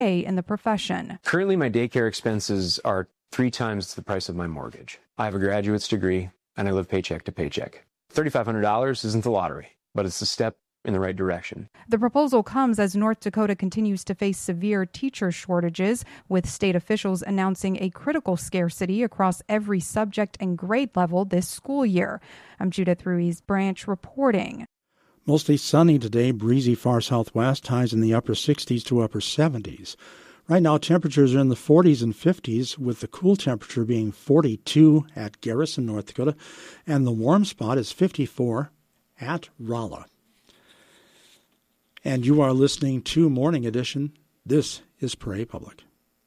in the profession. Currently, my daycare expenses are 3 times the price of my mortgage. I have a graduate's degree, and I live paycheck to paycheck. $3,500 isn't the lottery, but it's a step in the right direction. The proposal comes as North Dakota continues to face severe teacher shortages, with state officials announcing a critical scarcity across every subject and grade level this school year. I'm Judith Ruiz Branch reporting. Mostly sunny today, breezy far southwest, highs in the upper 60s to upper 70s. Right now, temperatures are in the 40s and 50s, with the cool temperature being 42 at Garrison, North Dakota, and the warm spot is 54 at Rolla. And you are listening to Morning Edition. This is Prairie Public.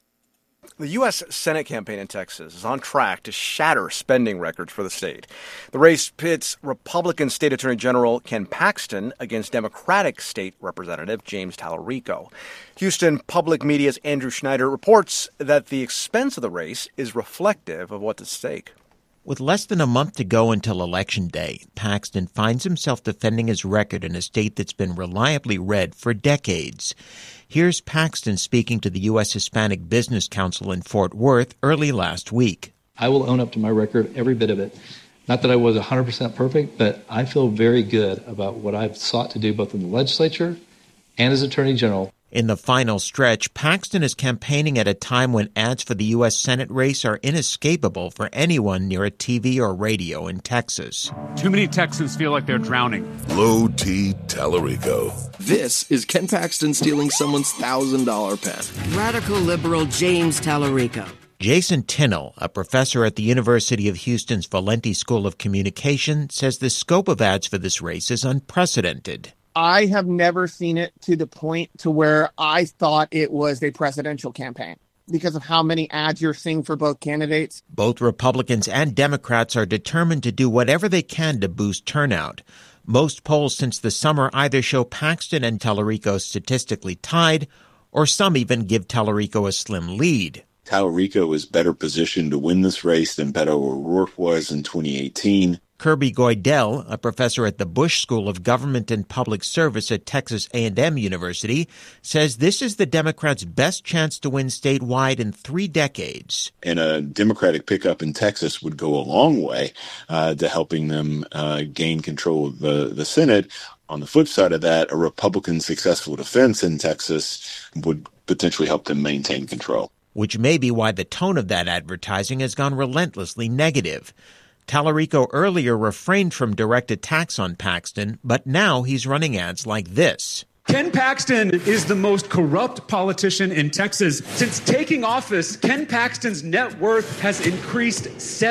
The U.S. Senate campaign in Texas is on track to shatter spending records for the state. The race pits Republican State Attorney General Ken Paxton against Democratic State Representative James Tallarico. Houston Public Media's Andrew Schneider reports that the expense of the race is reflective of what's at stake. With less than a month to go until Election Day, Paxton finds himself defending his record in a state that's been reliably red for decades. Here's Paxton speaking to the U.S. Hispanic Business Council in Fort Worth early last week. I will own up to my record, every bit of it. Not that I was 100% perfect, but I feel very good about what I've sought to do both in the legislature and as Attorney General. In the final stretch, Paxton is campaigning at a time when ads for the U.S. Senate race are inescapable for anyone near a TV or radio in Texas. Too many Texans feel like they're drowning. Low T Tallarico. This is Ken Paxton stealing someone's $1,000 pen. Radical liberal James Tallarico. Jason Tinnell, a professor at the University of Houston's Valenti School of Communication, says the scope of ads for this race is unprecedented. I have never seen it to the point to where I thought it was a presidential campaign because of how many ads you're seeing for both candidates. Both Republicans and Democrats are determined to do whatever they can to boost turnout. Most polls since the summer either show Paxton and Tallarico statistically tied, or some even give Tallarico a slim lead. Tallarico is better positioned to win this race than Beto O'Rourke was in 2018. Kirby Goidel, a professor at the Bush School of Government and Public Service at Texas A&M University, says this is the Democrats' best chance to win statewide in 3 decades. And a Democratic pickup in Texas would go a long way to helping them gain control of the Senate. On the flip side of that, a Republican successful defense in Texas would potentially help them maintain control. Which may be why the tone of that advertising has gone relentlessly negative. Tallarico earlier refrained from direct attacks on Paxton, but now he's running ads like this. Ken Paxton is the most corrupt politician in Texas. Since taking office, Ken Paxton's net worth has increased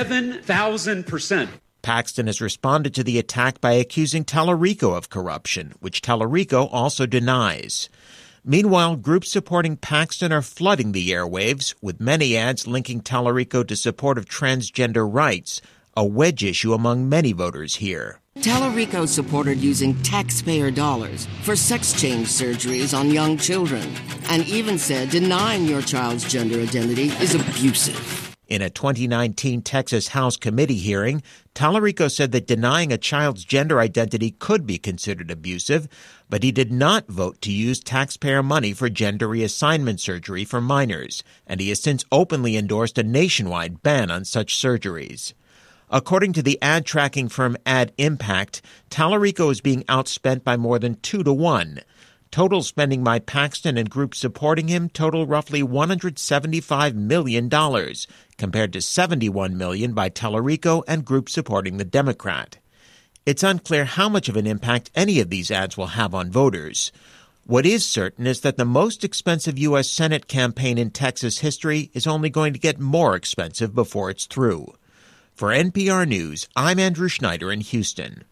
7,000%. Paxton has responded to the attack by accusing Tallarico of corruption, which Tallarico also denies. Meanwhile, groups supporting Paxton are flooding the airwaves, with many ads linking Tallarico to support of transgender rights, a wedge issue among many voters here. Tallarico supported using taxpayer dollars for sex change surgeries on young children, and even said denying your child's gender identity is abusive. In a 2019 Texas House committee hearing, Tallarico said that denying a child's gender identity could be considered abusive, but he did not vote to use taxpayer money for gender reassignment surgery for minors, and he has since openly endorsed a nationwide ban on such surgeries. According to the ad tracking firm Ad Impact, Tallarico is being outspent by more than 2 to 1. Total spending by Paxton and groups supporting him total roughly $175 million, compared to $71 million by Tallarico and groups supporting the Democrat. It's unclear how much of an impact any of these ads will have on voters. What is certain is that the most expensive U.S. Senate campaign in Texas history is only going to get more expensive before it's through. For NPR News, I'm Andrew Schneider in Houston.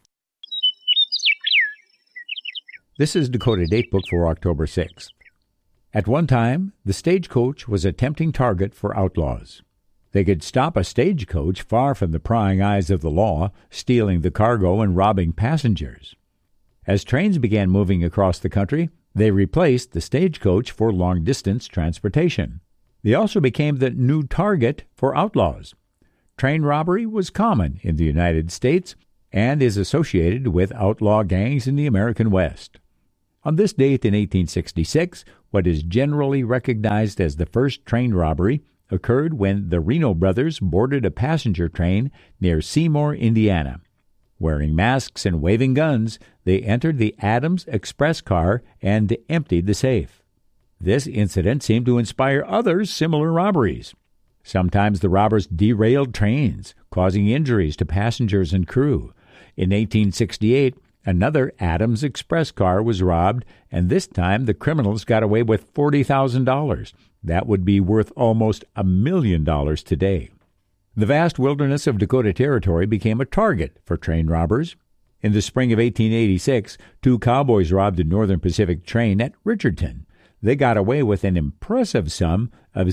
This is Dakota Datebook for October 6th. At one time, the stagecoach was a tempting target for outlaws. They could stop a stagecoach far from the prying eyes of the law, stealing the cargo and robbing passengers. As trains began moving across the country, they replaced the stagecoach for long-distance transportation. They also became the new target for outlaws. Train robbery was common in the United States and is associated with outlaw gangs in the American West. On this date in 1866, what is generally recognized as the first train robbery occurred when the Reno brothers boarded a passenger train near Seymour, Indiana. Wearing masks and waving guns, they entered the Adams Express car and emptied the safe. This incident seemed to inspire other similar robberies. Sometimes the robbers derailed trains, causing injuries to passengers and crew. In 1868, another Adams Express car was robbed, and this time the criminals got away with $40,000. That would be worth almost $1 million today. The vast wilderness of Dakota Territory became a target for train robbers. In the spring of 1886, 2 cowboys robbed a Northern Pacific train at Richardton. They got away with an impressive sum of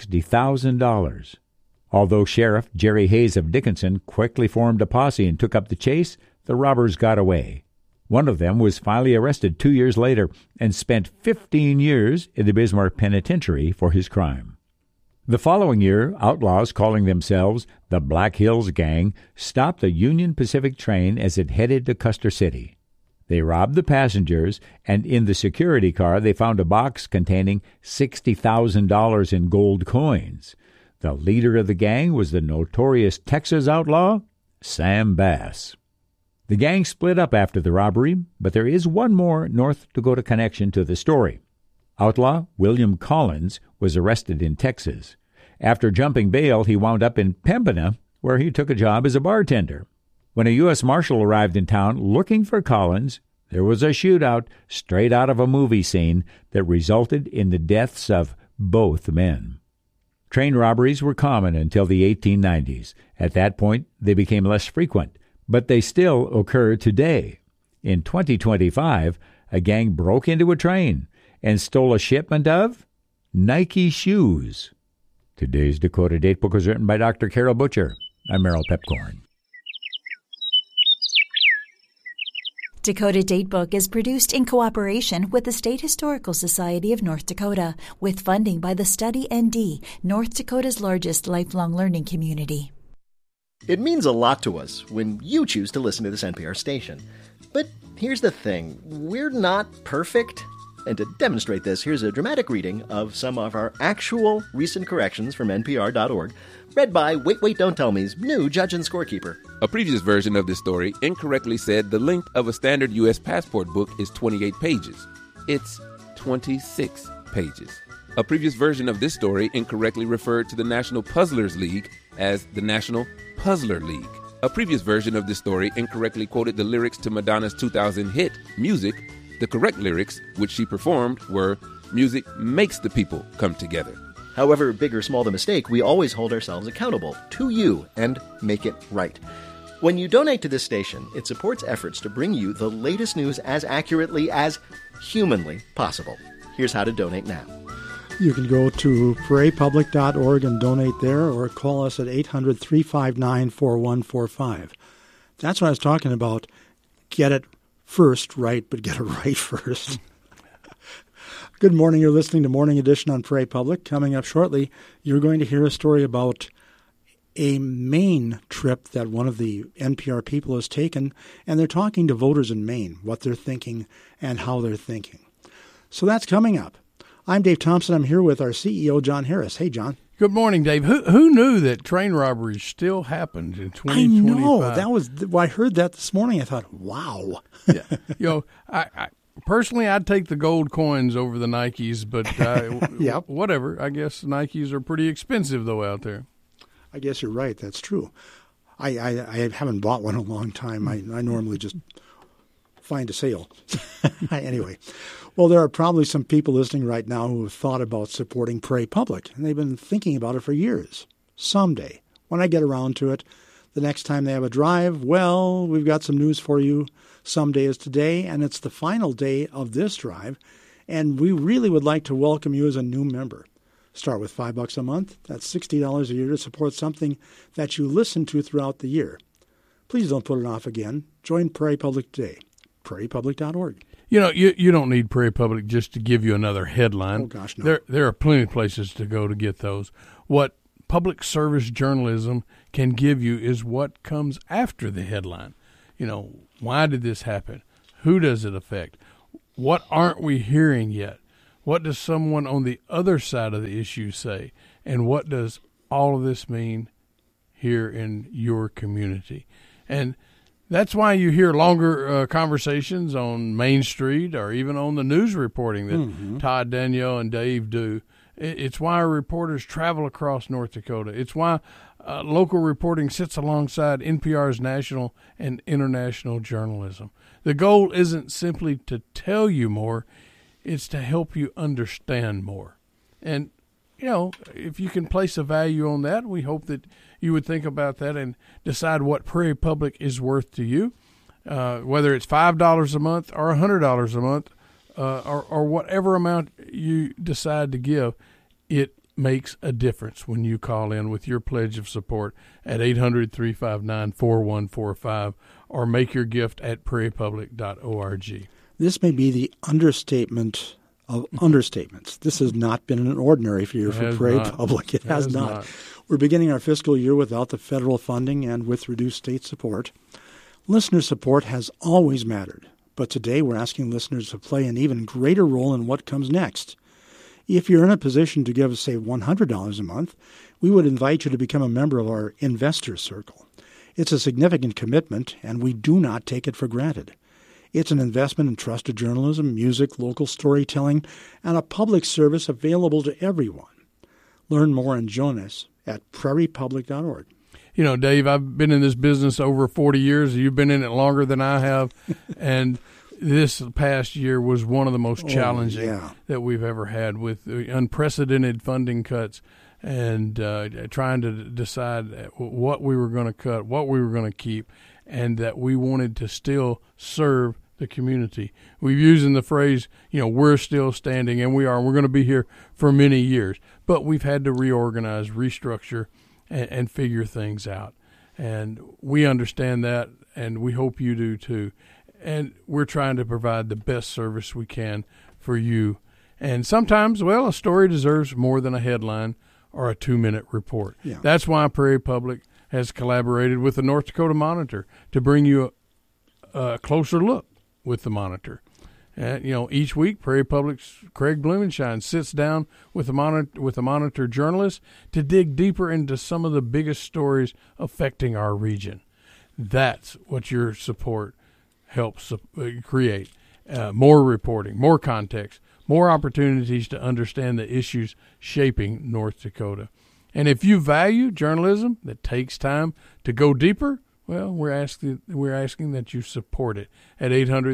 $60,000. Although Sheriff Jerry Hayes of Dickinson quickly formed a posse and took up the chase, the robbers got away. One of them was finally arrested 2 years later and spent 15 years in the Bismarck Penitentiary for his crime. The following year, outlaws calling themselves the Black Hills Gang stopped the Union Pacific train as it headed to Custer City. They robbed the passengers, and in the security car they found a box containing $60,000 in gold coins. The leader of the gang was the notorious Texas outlaw, Sam Bass. The gang split up after the robbery, but there is one more North Dakota connection to the story. Outlaw William Collins was arrested in Texas. After jumping bail, he wound up in Pembina, where he took a job as a bartender. When a U.S. Marshal arrived in town looking for Collins, there was a shootout straight out of a movie scene that resulted in the deaths of both men. Train robberies were common until the 1890s. At that point, they became less frequent, but they still occur today. In 2025, a gang broke into a train and stole a shipment of Nike shoes. Today's Dakota Datebook was written by Dr. Carol Butcher. I'm Merrill Pepcorn. Dakota Datebook is produced in cooperation with the State Historical Society of North Dakota, with funding by the Study ND, North Dakota's largest lifelong learning community. It means a lot to us when you choose to listen to this NPR station. But here's the thing, we're not perfect. And to demonstrate this, here's a dramatic reading of some of our actual recent corrections from NPR.org, read by Wait, Wait, Don't Tell Me's new judge and scorekeeper. A previous version of this story incorrectly said the length of a standard U.S. passport book is 28 pages. It's 26 pages. A previous version of this story incorrectly referred to the National Puzzlers League as the National Puzzler League. A previous version of this story incorrectly quoted the lyrics to Madonna's 2000 hit, Music. The correct lyrics, which she performed, were, "Music makes the people come together." However big or small the mistake, we always hold ourselves accountable to you and make it right. When you donate to this station, it supports efforts to bring you the latest news as accurately as humanly possible. Here's how to donate now. You can go to prairiepublic.org and donate there, or call us at 800-359-4145. That's what I was talking about. Get it first right, but get it right first. Good morning. You're listening to Morning Edition on Prairie Public. Coming up shortly, you're going to hear a story about a Maine trip that one of the NPR people has taken, and they're talking to voters in Maine, what they're thinking and how they're thinking. So that's coming up. I'm Dave Thompson. I'm here with our CEO, John Harris. Hey, John. Good morning, Dave. Who knew that train robberies still happened in 2025? I know. I heard that this morning. I thought, wow. Yeah. I personally, I'd take the gold coins over the Nikes, but yep. Whatever. I guess Nikes are pretty expensive, though, out there. I guess you're right. That's true. I haven't bought one in a long time. I normally just find a sale. Anyway. Well, there are probably some people listening right now who have thought about supporting Prairie Public, and they've been thinking about it for years. Someday, when I get around to it, the next time they have a drive, well, we've got some news for you. Someday is today, and it's the final day of this drive, and we really would like to welcome you as a new member. Start with $5 a month. That's $60 a year to support something that you listen to throughout the year. Please don't put it off again. Join Prairie Public today. prairiepublic.org. You know, you don't need Prairie Public just to give you another headline. Oh, gosh, no. There are plenty of places to go to get those. What public service journalism can give you is what comes after the headline. You know, why did this happen? Who does it affect? what aren't we hearing yet? What does someone on the other side of the issue say? And what does all of this mean here in your community? And that's why you hear longer conversations on Main Street or even on the news reporting that Todd, Danielle, and Dave do. It's why our reporters travel across North Dakota. It's why local reporting sits alongside NPR's national and international journalism. The goal isn't simply to tell you more, it's to help you understand more. And, you know, if you can place a value on that, we hope that you would think about that and decide what Prairie Public is worth to you, whether it's $5 a month or $100 a month, or whatever amount you decide to give. It makes a difference when you call in with your pledge of support at 800-359-4145 or make your gift at prairiepublic.org. This may be the understatement of understatements. This has not been an ordinary year for Prairie Public. It has not. We're beginning our fiscal year without the federal funding and with reduced state support. Listener support has always mattered, but today we're asking listeners to play an even greater role in what comes next. If you're in a position to give, say, $100 a month, we would invite you to become a member of our Investor Circle. It's a significant commitment, and we do not take it for granted. It's an investment in trusted journalism, music, local storytelling, and a public service available to everyone. Learn more and join us at prairiepublic.org. You know, Dave, I've been in this business over 40 years. You've been in it longer than I have, and this past year was one of the most challenging that we've ever had, with unprecedented funding cuts and trying to decide what we were going to cut, what we were going to keep, and that we wanted to still serve the community. We've used the phrase, you know, we're still standing, and we're going to be here for many years. But we've had to reorganize, restructure, and figure things out. And we understand that, and we hope you do too. And we're trying to provide the best service we can for you. And sometimes, well, a story deserves more than a headline or a 2-minute report. Yeah. That's why Prairie Public has collaborated with the North Dakota Monitor to bring you a closer look with the Monitor. And, you know, each week, Prairie Public's Craig Blumenshine sits down with the Monitor journalists to dig deeper into some of the biggest stories affecting our region. That's what your support helps create. More reporting, more context, more opportunities to understand the issues shaping North Dakota. And if you value journalism that takes time to go deeper, well, we're asking that you support it at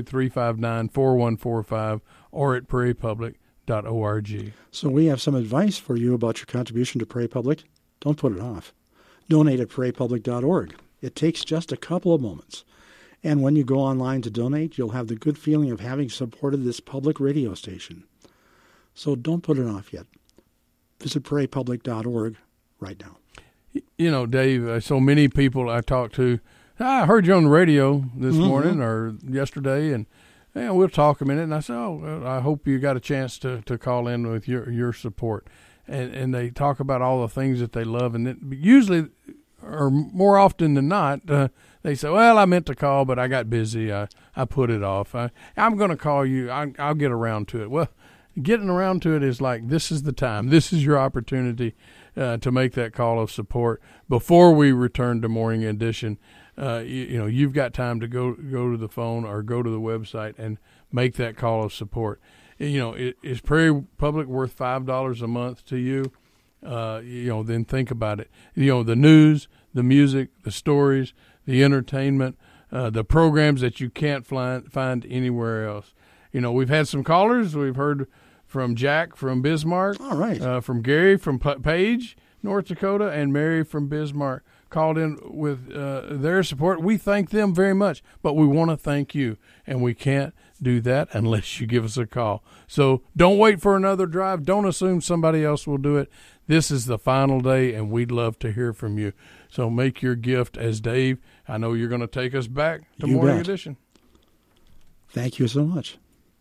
800-359-4145 or at prairiepublic.org. So we have some advice for you about your contribution to Prairie Public. Don't put it off. Donate at prairiepublic.org. It takes just a couple of moments. And when you go online to donate, you'll have the good feeling of having supported this public radio station. So don't put it off yet. Visit prairiepublic.org right now. You know, Dave, so many people I talked to, I heard you on the radio this morning or yesterday, and we'll talk a minute. And I said, I hope you got a chance to call in with your support. And they talk about all the things that they love. And usually, or more often than not, they say, well, I meant to call, but I got busy. I put it off. I'm going to call you. I'll get around to it. Well, getting around to it is like, this is the time. This is your opportunity to make that call of support before we return to Morning Edition. You've got time to go to the phone or go to the website and make that call of support. You know, is Prairie Public worth $5 a month to you? Then think about it. You know, the news, the music, the stories, the entertainment, the programs that you can't find anywhere else. You know, we've had some callers. We've heard from Jack from Bismarck. All right. From Gary from Page, North Dakota, and Mary from Bismarck called in with their support. We thank them very much, but we want to thank you, and we can't do that unless you give us a call. So don't wait for another drive. Don't assume somebody else will do it. This is the final day, and we'd love to hear from you. So make your gift as Dave. I know you're going to take us back to Morning Edition. Thank you so much.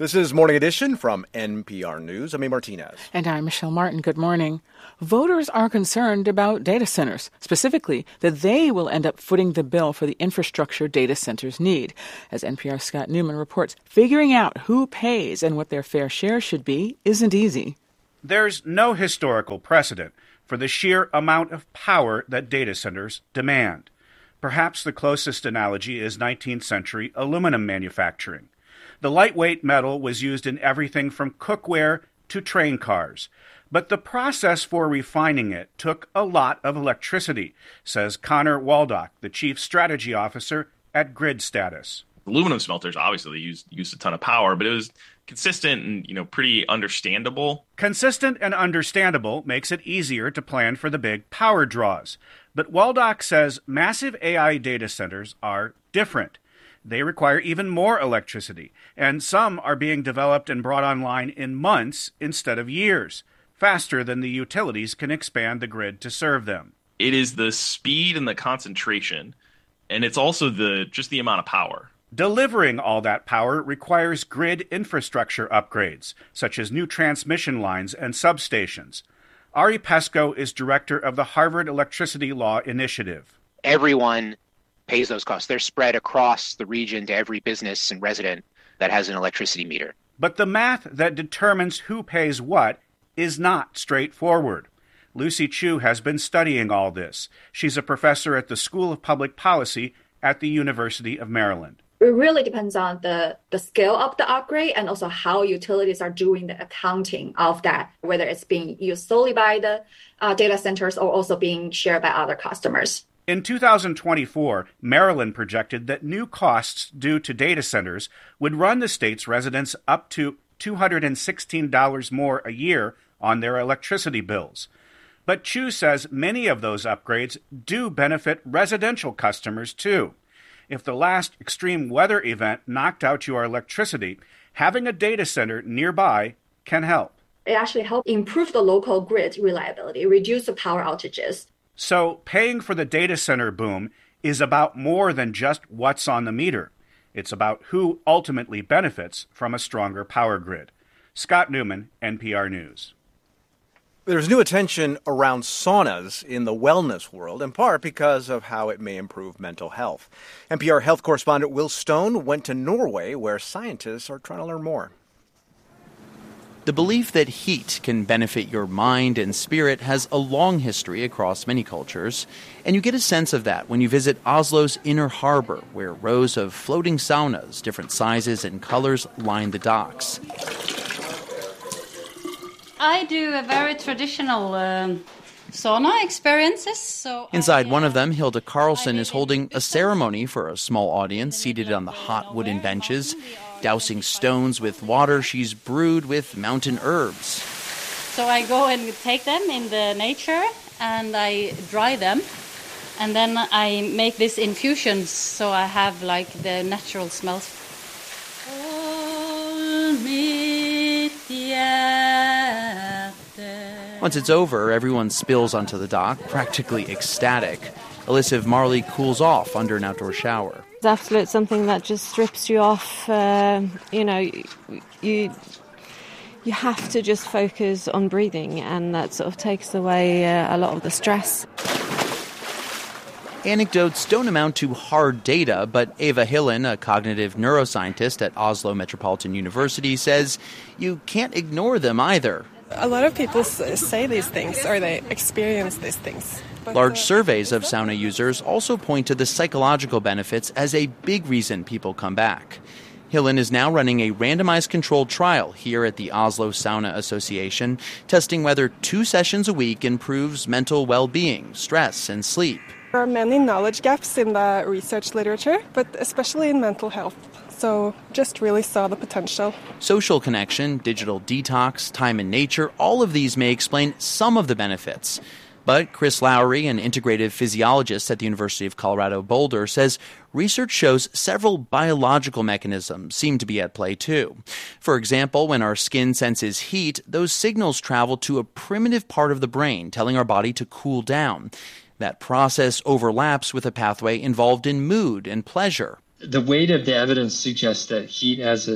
This is Morning Edition from NPR News. I'm A. Martinez. And I'm Michelle Martin. Good morning. Voters are concerned about data centers, specifically that they will end up footing the bill for the infrastructure data centers need. As NPR's Scott Newman reports, figuring out who pays and what their fair share should be isn't easy. There's no historical precedent for the sheer amount of power that data centers demand. Perhaps the closest analogy is 19th century aluminum manufacturing. The lightweight metal was used in everything from cookware to train cars. But the process for refining it took a lot of electricity, says Connor Waldock, the chief strategy officer at Grid Status. Aluminum smelters, obviously, used a ton of power, but it was consistent and, pretty understandable. Consistent and understandable makes it easier to plan for the big power draws. But Waldock says massive AI data centers are different. They require even more electricity, and some are being developed and brought online in months instead of years, faster than the utilities can expand the grid to serve them. It is the speed and the concentration, and it's also just the amount of power. Delivering all that power requires grid infrastructure upgrades, such as new transmission lines and substations. Ari Pesco is director of the Harvard Electricity Law Initiative. Everyone pays those costs. They're spread across the region to every business and resident that has an electricity meter. But the math that determines who pays what is not straightforward. Lucy Chu has been studying all this. She's a professor at the School of Public Policy at the University of Maryland. It really depends on the scale of the upgrade and also how utilities are doing the accounting of that, whether it's being used solely by the data centers or also being shared by other customers. In 2024, Maryland projected that new costs due to data centers would run the state's residents up to $216 more a year on their electricity bills. But Chu says many of those upgrades do benefit residential customers, too. If the last extreme weather event knocked out your electricity, having a data center nearby can help. It actually helps improve the local grid reliability, reduce the power outages. So paying for the data center boom is about more than just what's on the meter. It's about who ultimately benefits from a stronger power grid. Scott Newman, NPR News. There's new attention around saunas in the wellness world, in part because of how it may improve mental health. NPR health correspondent Will Stone went to Norway, where scientists are trying to learn more. The belief that heat can benefit your mind and spirit has a long history across many cultures, and you get a sense of that when you visit Oslo's Inner Harbor, where rows of floating saunas, different sizes and colors, line the docks. I do a very traditional sauna experiences. Inside one of them, Hilda Carlson is holding a ceremony for a small audience seated on the hot wooden benches. Dousing stones with water she's brewed with mountain herbs. So I go and take them in the nature and I dry them. And then I make this infusions so I have like the natural smells. Once it's over, everyone spills onto the dock, practically ecstatic. Elisif Marley cools off under an outdoor shower. It's absolutely something that just strips you off. You have to just focus on breathing, and that sort of takes away a lot of the stress. Anecdotes don't amount to hard data, but Eva Hillen, a cognitive neuroscientist at Oslo Metropolitan University, says you can't ignore them either. A lot of people say these things, or they experience these things. Large surveys of sauna users also point to the psychological benefits as a big reason people come back. Hillen is now running a randomized controlled trial here at the Oslo Sauna Association, testing whether 2 sessions a week improves mental well-being, stress, and sleep. There are many knowledge gaps in the research literature, but especially in mental health. So just really saw the potential. Social connection, digital detox, time in nature, all of these may explain some of the benefits. But Chris Lowry, an integrative physiologist at the University of Colorado Boulder, says research shows several biological mechanisms seem to be at play too. For example, when our skin senses heat, those signals travel to a primitive part of the brain, telling our body to cool down. That process overlaps with a pathway involved in mood and pleasure. The weight of the evidence suggests that heat has a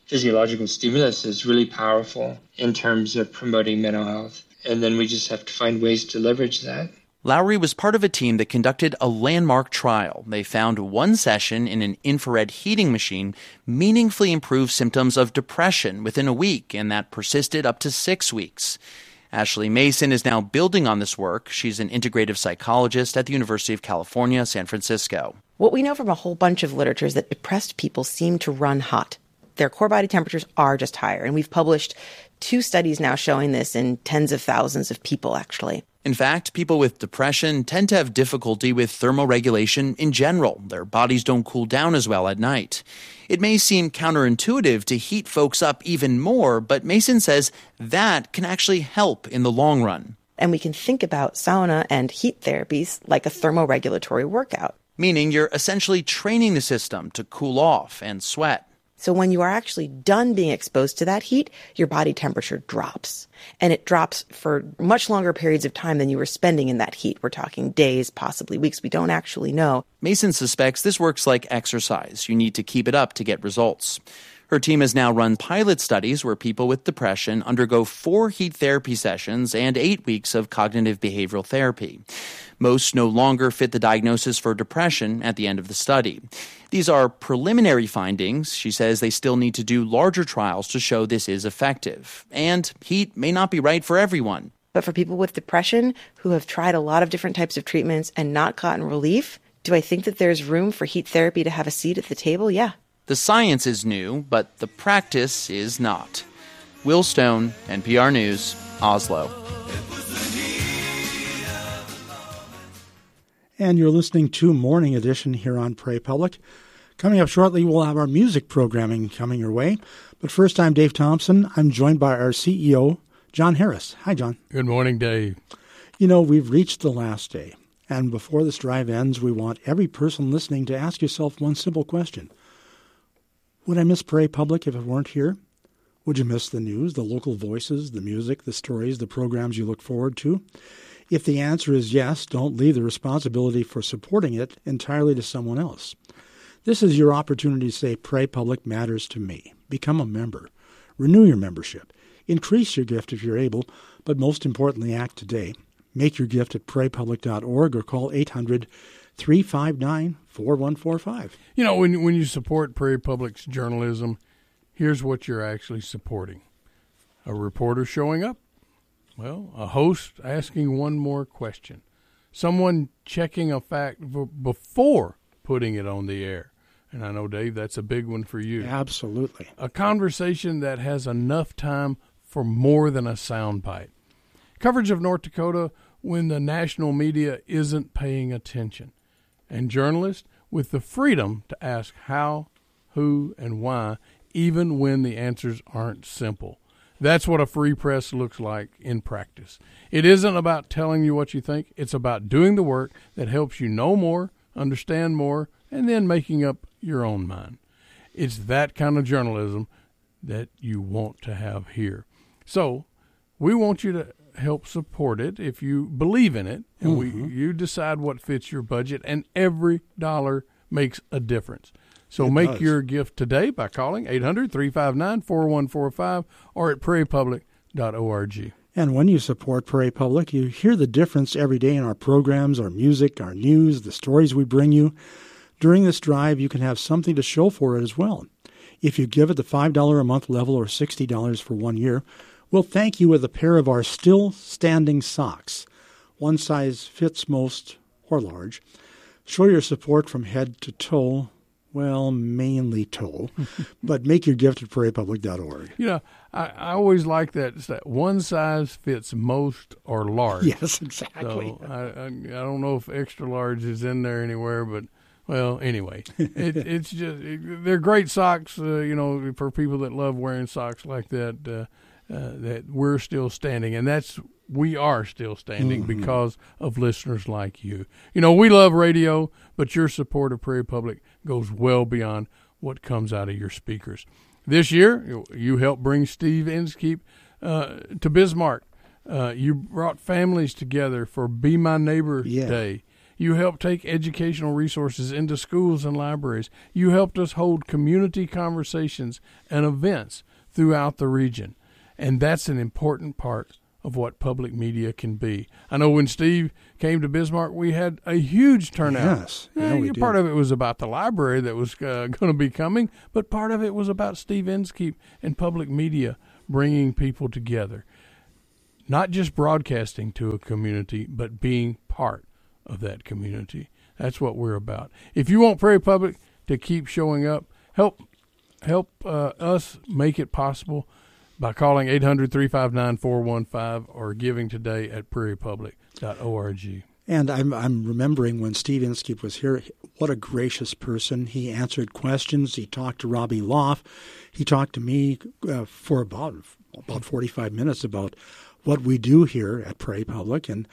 physiological stimulus is really powerful in terms of promoting mental health. And then we just have to find ways to leverage that. Lowry was part of a team that conducted a landmark trial. They found one session in an infrared heating machine meaningfully improved symptoms of depression within a week, and that persisted up to 6 weeks. Ashley Mason is now building on this work. She's an integrative psychologist at the University of California, San Francisco. What we know from a whole bunch of literature is that depressed people seem to run hot. Their core body temperatures are just higher, and we've published 2 studies now showing this in tens of thousands of people, actually. In fact, people with depression tend to have difficulty with thermoregulation in general. Their bodies don't cool down as well at night. It may seem counterintuitive to heat folks up even more, but Mason says that can actually help in the long run. And we can think about sauna and heat therapies like a thermoregulatory workout. Meaning you're essentially training the system to cool off and sweat. So when you are actually done being exposed to that heat, your body temperature drops. And it drops for much longer periods of time than you were spending in that heat. We're talking days, possibly weeks. We don't actually know. Mason suspects this works like exercise. You need to keep it up to get results. Her team has now run pilot studies where people with depression undergo 4 heat therapy sessions and 8 weeks of cognitive behavioral therapy. Most no longer fit the diagnosis for depression at the end of the study. These are preliminary findings. She says they still need to do larger trials to show this is effective. And heat may not be right for everyone. But for people with depression who have tried a lot of different types of treatments and not gotten relief, do I think that there's room for heat therapy to have a seat at the table? Yeah. The science is new, but the practice is not. Will Stone, NPR News, Oslo. And you're listening to Morning Edition here on Prairie Public. Coming up shortly, we'll have our music programming coming your way. But first, I'm Dave Thompson. I'm joined by our CEO, John Harris. Hi, John. Good morning, Dave. You know, we've reached the last day. And before this drive ends, we want every person listening to ask yourself one simple question. Would I miss Prairie Public if it weren't here? Would you miss the news, the local voices, the music, the stories, the programs you look forward to? If the answer is yes, don't leave the responsibility for supporting it entirely to someone else. This is your opportunity to say, Prairie Public matters to me. Become a member. Renew your membership. Increase your gift if you're able, but most importantly, act today. Make your gift at prairiepublic.org or call 800-359-4145. You know, when you support Prairie Public's journalism, here's what you're actually supporting. A reporter showing up. Well, a host asking one more question. Someone checking a fact before putting it on the air. And I know, Dave, that's a big one for you. Absolutely. A conversation that has enough time for more than a soundbite. Coverage of North Dakota when the national media isn't paying attention. And journalists with the freedom to ask how, who, and why, even when the answers aren't simple. That's what a free press looks like in practice. It isn't about telling you what you think. It's about doing the work that helps you know more, understand more, and then making up your own mind. It's that kind of journalism that you want to have here. So we want you to help support it if you believe in it, and you decide what fits your budget, and every dollar makes a difference. So make your gift today by calling 800-359-4145 or at prairiepublic.org. And when you support Prairie Public, you hear the difference every day in our programs, our music, our news, the stories we bring you. During this drive, you can have something to show for it as well. If you give at the $5 a month level or $60 for 1 year, we'll thank you with a pair of our still standing socks. One size fits most or large. Show your support from head to toe. Well, mainly toe, but make your gift at prairiepublic.org. You know, I always like that. It's that one size fits most or large. Yes, exactly. So I don't know if extra large is in there anywhere, but, well, anyway, it's just they're great socks, you know, for people that love wearing socks like that, that we're still standing. And we are still standing because of listeners like you. You know, we love radio, but your support of Prairie Public goes well beyond what comes out of your speakers. This year, you helped bring Steve Inskeep to Bismarck. You brought families together for Be My Neighbor Day. You helped take educational resources into schools and libraries. You helped us hold community conversations and events throughout the region. And that's an important part of what public media can be. I know when Steve came to Bismarck, we had a huge turnout. Yes. We did. Part of it was about the library that was going to be coming, but part of it was about Steve Inskeep and public media bringing people together. Not just broadcasting to a community, but being part of that community. That's what we're about. If you want Prairie Public to keep showing up, help us make it possible by calling 800-359-415 or giving today at prairiepublic.org. And I'm remembering when Steve Inskeep was here, what a gracious person. He answered questions. He talked to Robbie Loff. He talked to me for about 45 minutes about what we do here at Prairie Public and,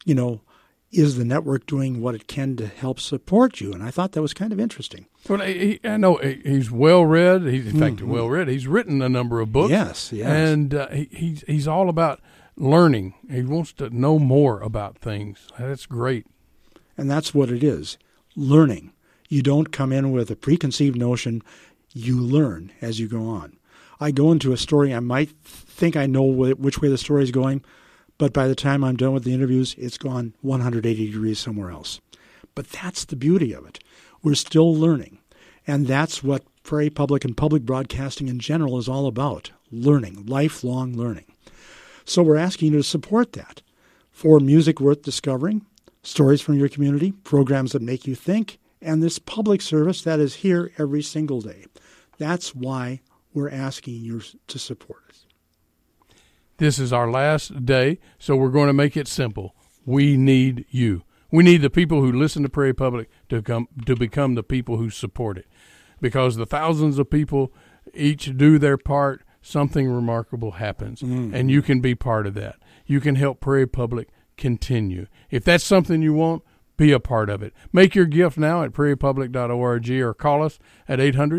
is the network doing what it can to help support you? And I thought that was kind of interesting. Well, I know he's well-read. In fact, well-read. He's written a number of books. Yes. And he's all about learning. He wants to know more about things. That's great. And that's what it is, learning. You don't come in with a preconceived notion. You learn as you go on. I go into a story, I might think I know which way the story is going, but by the time I'm done with the interviews, it's gone 180 degrees somewhere else. But that's the beauty of it. We're still learning. And that's what Prairie Public and public broadcasting in general is all about, learning, lifelong learning. So we're asking you to support that for music worth discovering, stories from your community, programs that make you think, and this public service that is here every single day. That's why we're asking you to support us. This is our last day, so we're going to make it simple. We need you. We need the people who listen to Prairie Public to become the people who support it. Because the thousands of people each do their part, something remarkable happens, and you can be part of that. You can help Prairie Public continue. If that's something you want, be a part of it. Make your gift now at prairiepublic.org or call us at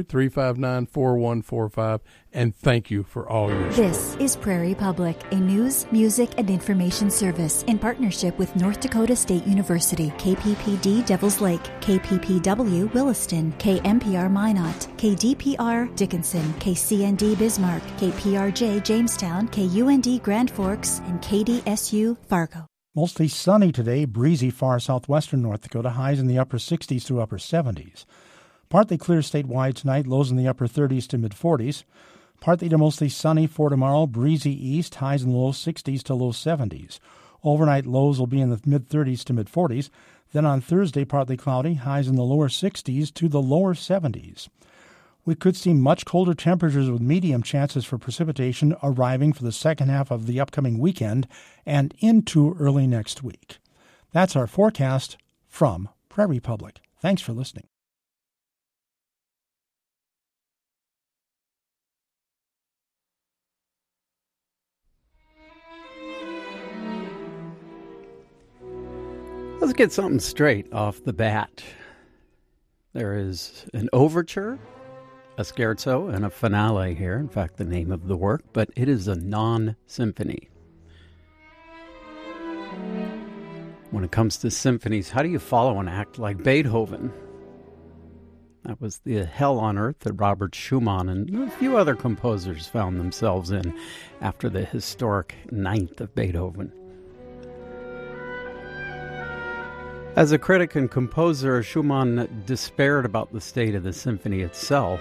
800-359-4145, and thank you for all your support. This is Prairie Public, a news, music, and information service in partnership with North Dakota State University, KPPD Devils Lake, KPPW Williston, KMPR Minot, KDPR Dickinson, KCND Bismarck, KPRJ Jamestown, KUND Grand Forks, and KDSU Fargo. Mostly sunny today, breezy far southwestern North Dakota, highs in the upper 60s to upper 70s. Partly clear statewide tonight, lows in the upper 30s to mid-40s. Partly to mostly sunny for tomorrow, breezy east, highs in the low 60s to low 70s. Overnight lows will be in the mid-30s to mid-40s. Then on Thursday, partly cloudy, highs in the lower 60s to the lower 70s. We could see much colder temperatures with medium chances for precipitation arriving for the second half of the upcoming weekend and into early next week. That's our forecast from Prairie Public. Thanks for listening. Let's get something straight off the bat. There is an overture, a scherzo, and a finale here. In fact, the name of the work, but it is a non-symphony. When it comes to symphonies, how do you follow an act like Beethoven? That was the hell on earth that Robert Schumann and a few other composers found themselves in after the historic Ninth of Beethoven. As a critic and composer, Schumann despaired about the state of the symphony itself.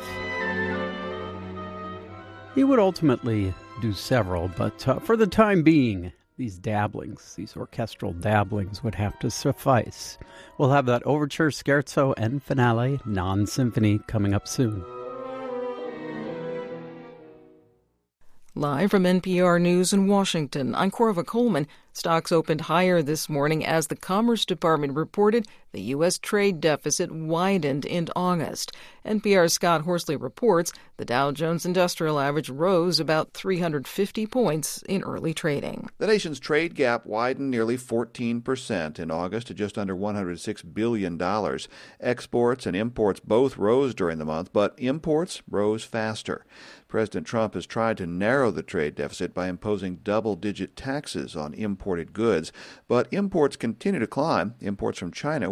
He would ultimately do several, but for the time being, these orchestral dabblings would have to suffice. We'll have that overture, scherzo, and finale, non-symphony, coming up soon. Live from NPR News in Washington, I'm Corva Coleman. Stocks opened higher this morning as the Commerce Department reported the U.S. trade deficit widened in August. NPR's Scott Horsley reports the Dow Jones Industrial Average rose about 350 points in early trading. The nation's trade gap widened nearly 14% in August to just under $106 billion. Exports and imports both rose during the month, but imports rose faster. President Trump has tried to narrow the trade deficit by imposing double-digit taxes on imported goods, but imports continue to climb. Imports from China were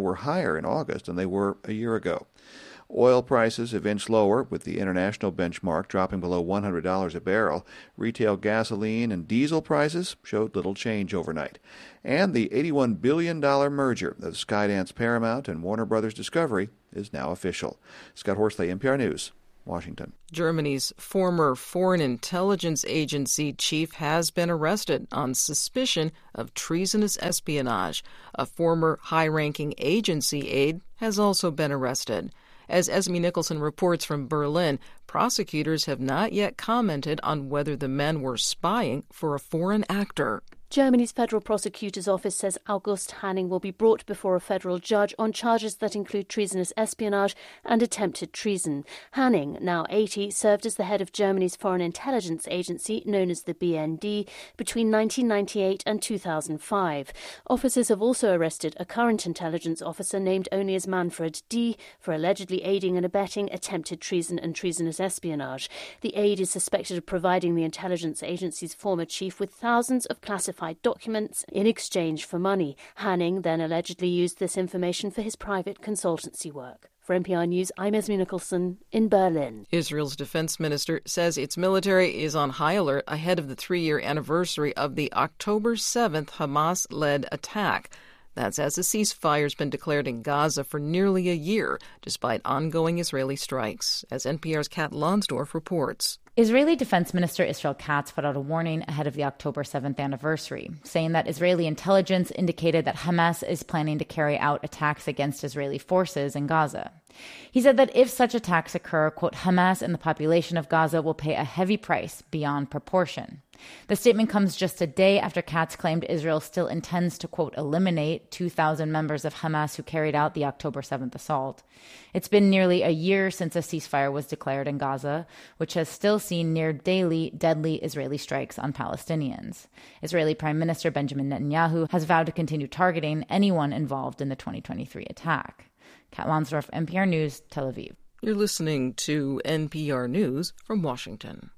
were higher in August than they were a year ago. Oil prices have inched lower, with the international benchmark dropping below $100 a barrel. Retail gasoline and diesel prices showed little change overnight. And the $81 billion merger of Skydance Paramount and Warner Brothers Discovery is now official. Scott Horsley, NPR News, Washington. Germany's former Foreign Intelligence Agency chief has been arrested on suspicion of treasonous espionage. A former high-ranking agency aide has also been arrested. As Esme Nicholson reports from Berlin, prosecutors have not yet commented on whether the men were spying for a foreign actor. Germany's Federal Prosecutor's Office says August Hanning will be brought before a federal judge on charges that include treasonous espionage and attempted treason. Hanning, now 80, served as the head of Germany's Foreign Intelligence Agency, known as the BND, between 1998 and 2005. Officers have also arrested a current intelligence officer named only as Manfred D. for allegedly aiding and abetting attempted treason and treasonous espionage. The aide is suspected of providing the intelligence agency's former chief with thousands of classified documents in exchange for money. Hanning then allegedly used this information for his private consultancy work. For NPR News, I'm Esme Nicholson in Berlin. Israel's defense minister says its military is on high alert ahead of the 3-year anniversary of the October 7th Hamas-led attack. That's as a ceasefire's been declared in Gaza for nearly a year, despite ongoing Israeli strikes, as NPR's Kat Lonsdorf reports. Israeli Defense Minister Israel Katz put out a warning ahead of the October 7th anniversary, saying that Israeli intelligence indicated that Hamas is planning to carry out attacks against Israeli forces in Gaza. He said that if such attacks occur, quote, Hamas and the population of Gaza will pay a heavy price beyond proportion. The statement comes just a day after Katz claimed Israel still intends to, quote, eliminate 2,000 members of Hamas who carried out the October 7th assault. It's been nearly a year since a ceasefire was declared in Gaza, which has still seen near daily deadly Israeli strikes on Palestinians. Israeli Prime Minister Benjamin Netanyahu has vowed to continue targeting anyone involved in the 2023 attack. Kat Lonsdorf, NPR News, Tel Aviv. You're listening to NPR News from Washington.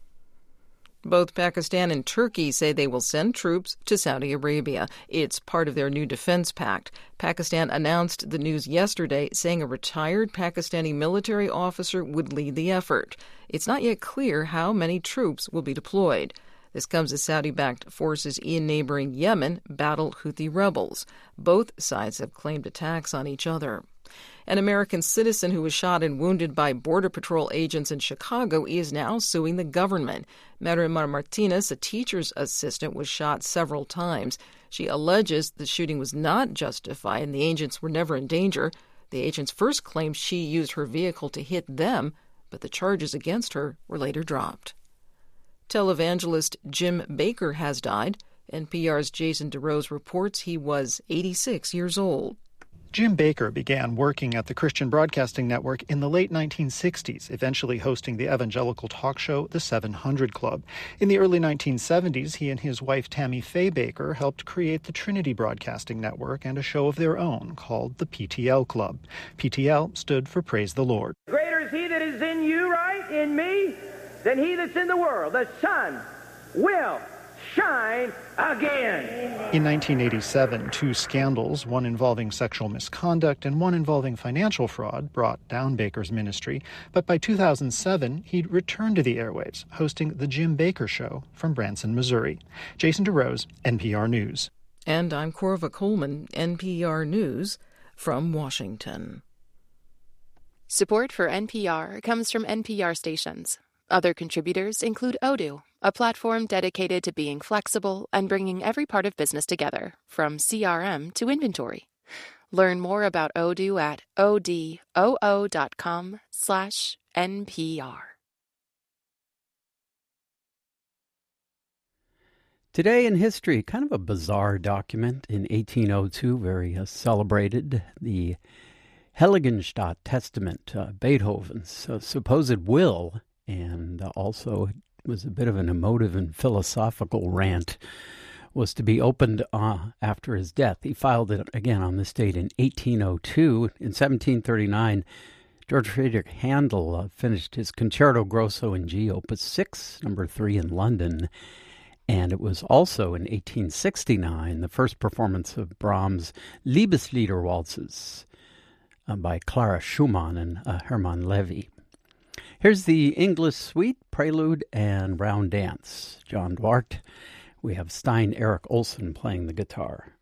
Both Pakistan and Turkey say they will send troops to Saudi Arabia. It's part of their new defense pact. Pakistan announced the news yesterday, saying a retired Pakistani military officer would lead the effort. It's not yet clear how many troops will be deployed. This comes as Saudi-backed forces in neighboring Yemen battle Houthi rebels. Both sides have claimed attacks on each other. An American citizen who was shot and wounded by Border Patrol agents in Chicago is now suing the government. Marimar Martinez, a teacher's assistant, was shot several times. She alleges the shooting was not justified and the agents were never in danger. The agents first claimed she used her vehicle to hit them, but the charges against her were later dropped. Televangelist Jim Bakker has died. NPR's Jason DeRose reports he was 86 years old. Jim Bakker began working at the Christian Broadcasting Network in the late 1960s, eventually hosting the evangelical talk show The 700 Club. In the early 1970s, he and his wife Tammy Faye Bakker helped create the Trinity Broadcasting Network and a show of their own called the PTL Club. PTL stood for Praise the Lord. Greater is he that is in you, right, in me, than he that's in the world. The sun will shine again. In 1987, two scandals, one involving sexual misconduct and one involving financial fraud, brought down Bakker's ministry. But by 2007, he'd returned to the airwaves, hosting The Jim Bakker Show from Branson, Missouri. Jason DeRose, NPR News. And I'm Corva Coleman, NPR News from Washington. Support for NPR comes from NPR stations. Other contributors include Odoo, a platform dedicated to being flexible and bringing every part of business together, from CRM to inventory. Learn more about Odoo at odoo.com/NPR. Today in history, kind of a bizarre document. In 1802, very celebrated, the Heiligenstadt Testament, Beethoven's supposed will, and also was a bit of an emotive and philosophical rant, was to be opened after his death. He filed it again on this date in 1802. In 1739, George Friedrich Handel finished his Concerto Grosso in G, Opus 6, number 3 in London. And it was also in 1869 the first performance of Brahms' Liebeslieder waltzes by Clara Schumann and Hermann Levy. Here's the English Suite, Prelude, and Round Dance. John Duarte. We have Stein Erik Olsen playing the guitar.